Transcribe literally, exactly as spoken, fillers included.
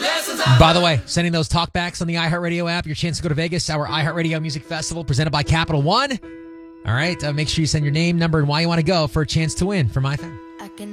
By the way, sending those talkbacks on the iHeartRadio app, your chance to go to Vegas, our iHeartRadio Music Festival presented by Capital One. All right, uh, make sure you send your name, number, and why you want to go for a chance to win from my thing.